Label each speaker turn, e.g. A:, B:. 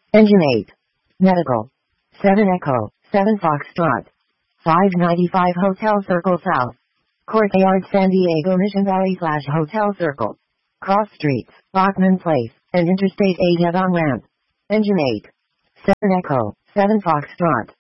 A: Engine 8. Medical. 7 Echo, 7 Foxtrot. 595 Hotel Circle South. Courtyard San Diego Mission Valley / Hotel Circle. Cross Streets, Bachman Place, and Interstate 8 head-on ramp. Engine 8. 7 Echo, 7 Foxtrot.